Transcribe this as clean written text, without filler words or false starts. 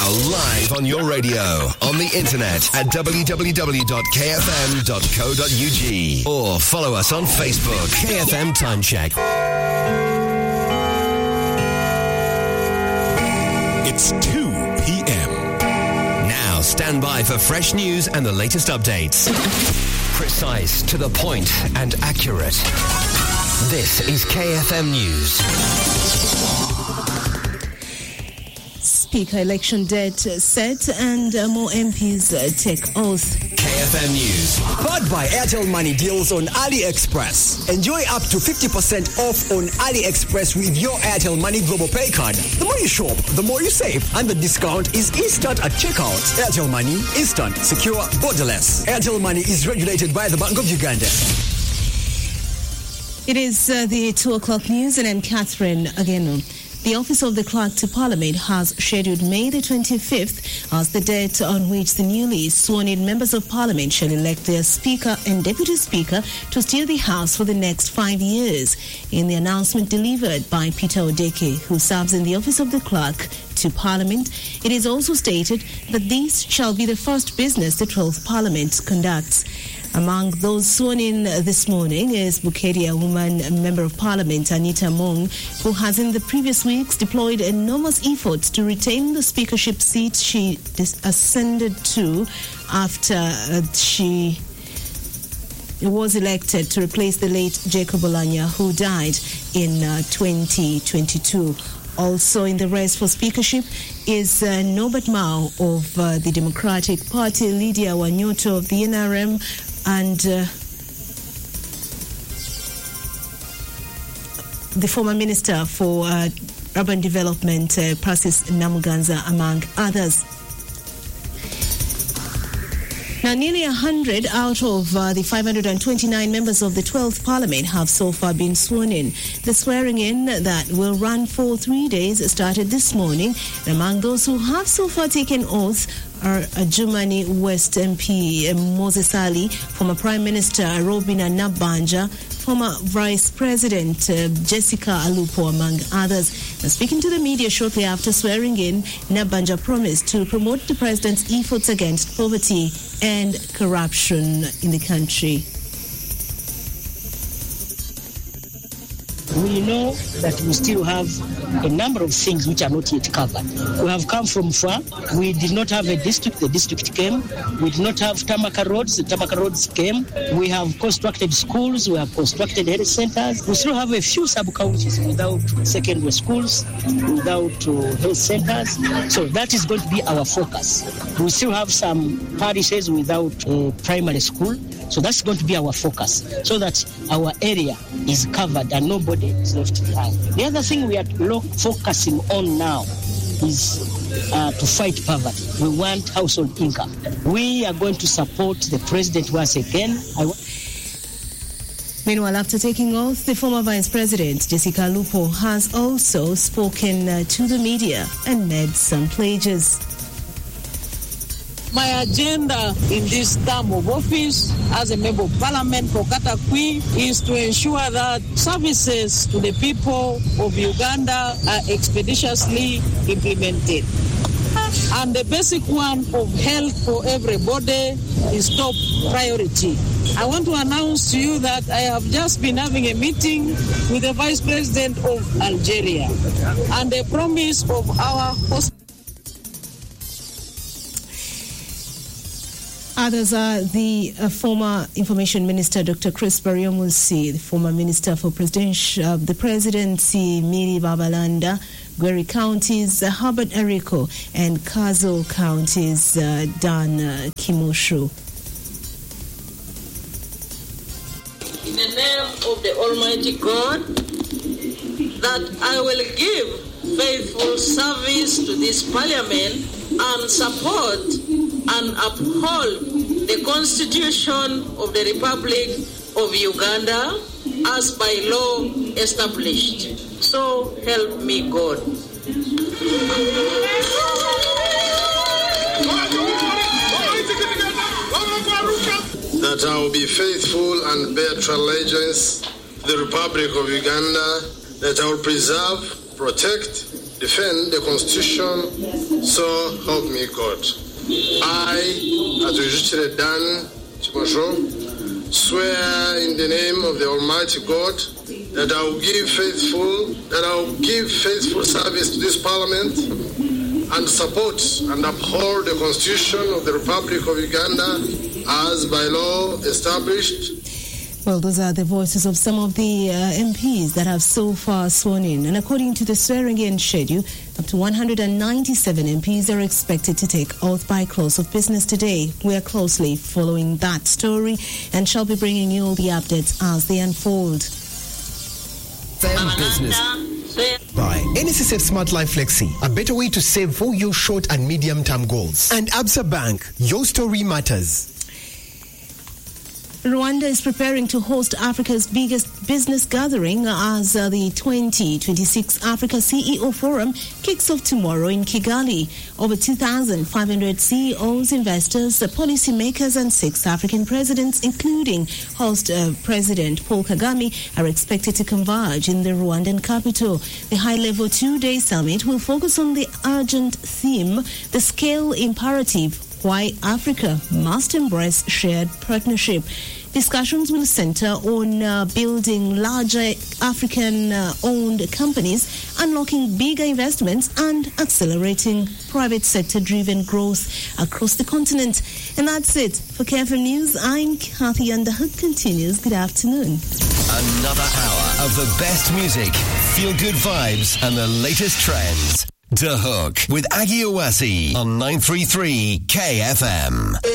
Now live on your radio, on the internet at www.kfm.co.ug or follow us on Facebook. KFM Time Check. It's 2 p.m. Now stand by for fresh news and the latest updates. Precise, to the point and accurate. This is KFM News. Speaker election date set and more MPs take oath. KFM News. Powered by Airtel Money deals on AliExpress. Enjoy up to 50% off on AliExpress with your Airtel Money Global Pay card. The more you shop, the more you save. And the discount is instant at checkout. Airtel Money, instant, secure, borderless. Airtel Money is regulated by the Bank of Uganda. It is the 2 o'clock news, and I'm Catherine Ageno. The Office of the Clerk to Parliament has scheduled May the 25th as the date on which the newly sworn-in members of Parliament shall elect their Speaker and Deputy Speaker to steer the House for the next 5 years. In the announcement delivered by Peter Odeke, who serves in the Office of the Clerk to Parliament, it is also stated that this shall be the first business the 12th Parliament conducts. Among those sworn in this morning is Bukeria woman Member of Parliament Anita Mong, who has in the previous weeks deployed enormous efforts to retain the speakership seat she ascended to after she was elected to replace the late Jacob Olanya, who died in 2022. Also in the race for speakership is Norbert Mao of the Democratic Party, Lydia Wanyoto of the NRM, and the former Minister for Urban Development, Prasis Namuganza, among others. Now, nearly 100 out of the 529 members of the 12th Parliament have so far been sworn in. The swearing in that will run for 3 days started this morning. And among those who have so far taken oath are Jumani West MP Moses Ali, former Prime Minister Robina Nabanja, former Vice President Jessica Alupo, among others. Now, speaking to the media shortly after swearing in, Nabanja promised to promote the President's efforts against poverty and corruption in the country. We know that we still have a number of things which are not yet covered. We have come from far. We did not have a district. The district came. We did not have Tamaka roads. The Tamaka roads came. We have constructed schools. We have constructed health centers. We still have a few sub-counties without secondary schools, without health centers. So that is going to be our focus. We still have some parishes without primary school. So that's going to be our focus, so that our area is covered and nobody is left behind. The other thing we are focusing on now is to fight poverty. We want household income. We are going to support the President once again. Meanwhile, after taking oath, the former Vice President, Jessica Lupo, has also spoken to the media and made some pledges. My agenda in this term of office as a Member of Parliament for Katakwi is to ensure that services to the people of Uganda are expeditiously implemented. And the basic one of health for everybody is top priority. I want to announce to you that I have just been having a meeting with the Vice President of Algeria, and the promise of our hospital. Others are the former Information Minister, Dr. Chris Bariomusi, the former Minister for the Presidency, Miri Babalanda, Gweri Counties, Herbert Eriko, and Kazo Counties, Dan Kimoshu. In the name of the Almighty God, that I will give faithful service to this Parliament and support and uphold the Constitution of the Republic of Uganda as by law established. So help me God. That I will be faithful and bear true allegiance to the Republic of Uganda, that I will preserve, protect, defend the Constitution, so help me God. I, as Registrar Dan Chimosho, swear in the name of the Almighty God that I will give faithful service to this Parliament and support and uphold the Constitution of the Republic of Uganda as by law established. Well, those are the voices of some of the MPs that have so far sworn in. And according to the swearing-in schedule, up to 197 MPs are expected to take oath by close of business today. We are closely following that story and shall be bringing you all the updates as they unfold. Fem Business by NSSF Smart Life Flexi, a better way to save for your short and medium-term goals. And Absa Bank, your story matters. Rwanda is preparing to host Africa's biggest business gathering as the 2026 Africa CEO Forum kicks off tomorrow in Kigali. Over 2,500 CEOs, investors, policymakers, and 6 African presidents, including host President Paul Kagame, are expected to converge in the Rwandan capital. The high-level 2-day summit will focus on the urgent theme, the scale imperative, why Africa must embrace shared partnership. Discussions will center on building larger African-owned companies, unlocking bigger investments, and accelerating private sector-driven growth across the continent. And that's it for KFM News. I'm Kathy, and the Hook continues. Good afternoon. Another hour of the best music, feel-good vibes, and the latest trends. The Hook with Aggie Owasi on 933 KFM.